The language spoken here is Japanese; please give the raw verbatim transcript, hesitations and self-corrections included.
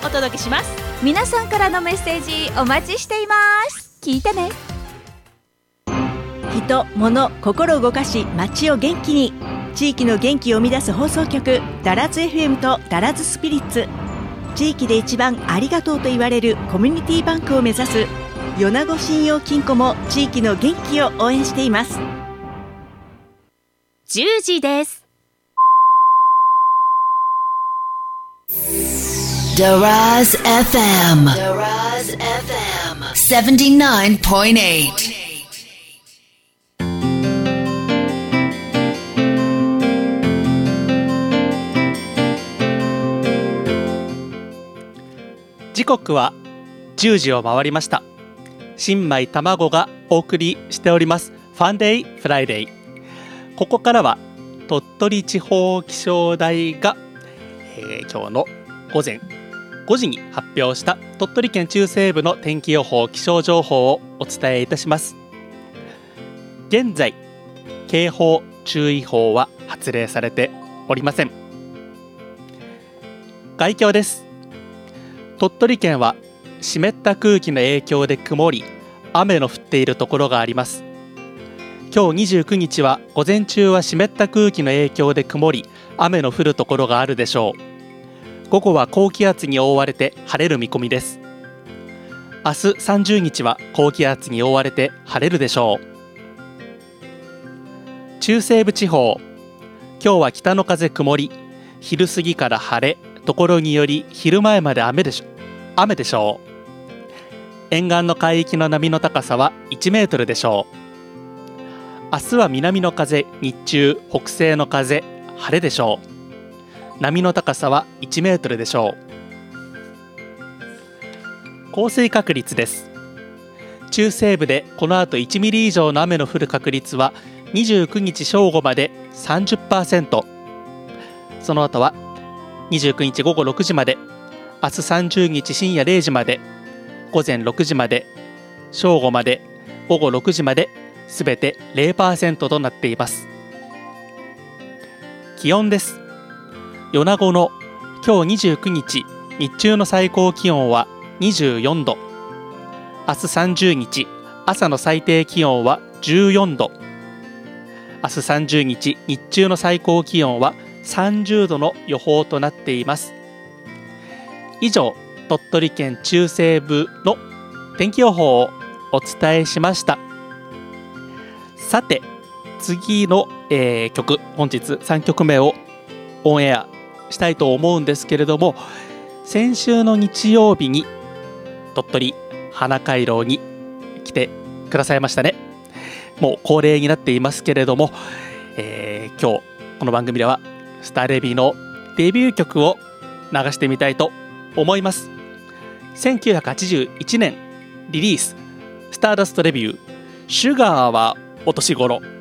お届けします。 皆さんからのメッセージお待ちしています。聞いてね。人、物、心動かし街を元気に、地域の元気を生み出す放送局ダラズ エフエム とダラズスピリッツ。地域で一番ありがとうと言われるコミュニティバンクを目指す米子信用金庫も地域の元気を応援しています。 じゅうじです。 ダラズ エフエム ダラズ エフエム ななじゅうきゅうてんはち。 時刻はじゅうじを回りました。新米卵がお送りしておりますファンデイフライデー。ここからは鳥取地方気象台が、えー、今日の午前ごじに発表した鳥取県中西部の天気予報気象情報をお伝えいたします。現在警報注意報は発令されておりません。概況です。鳥取県は湿った空気の影響で曇り、雨の降っているところがあります。今日にじゅうくにちは午前中は湿った空気の影響で曇り、雨の降るところがあるでしょう。午後は高気圧に覆われて晴れる見込みです。明日さんじゅうにちは高気圧に覆われて晴れるでしょう。中西部地方、今日は北の風曇り、昼過ぎから晴れ、ところにより昼前まで雨でしょ雨でしょう。沿岸の海域の波の高さはいちメートルでしょう。明日は南の風、日中北西の風、晴れでしょう。波の高さはいちメートルでしょう。降水確率です。中西部でこの後いちミリ以上の雨の降る確率はにじゅうくにち正午まで さんじゅっパーセント、 その後はにじゅうくにちごごろくじまで、明日さんじゅうにち深夜れいじまで、午前ろくじまで、正午まで、午後ろくじまで、すべて ゼロパーセント となっています。気温です。米子の今日にじゅうくにち日中の最高気温はにじゅうよんど、明日さんじゅうにち朝の最低気温はじゅうよんど、明日さんじゅうにち日中の最高気温はさんじゅうどの予報となっています。以上、鳥取県中西部の天気予報をお伝えしました。さて、次の、えー、曲、本日さんきょくめをオンエアしたいと思うんですけれども、先週の日曜日に鳥取花回廊に来てくださいましたね。もう恒例になっていますけれども、えー、今日この番組ではスターレビのデビュー曲を流してみたいと思います。せんきゅうひゃくはちじゅういちねんリリース、スターダストレビュー、シュガーはお年頃。